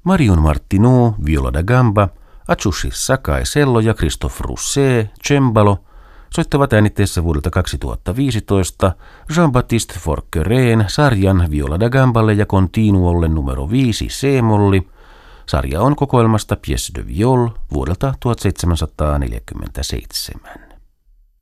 Marion Martineau, viola da gamba, Atsushi Sakai cello ja Christophe Rousset, cembalo, soittavat äänitteessä vuodelta 2015 Jean-Baptiste Forquerén sarjan viola da gamballe ja continuolle numero 5 C-molli. Sarja on kokoelmasta Pièces de viol vuodelta 1747.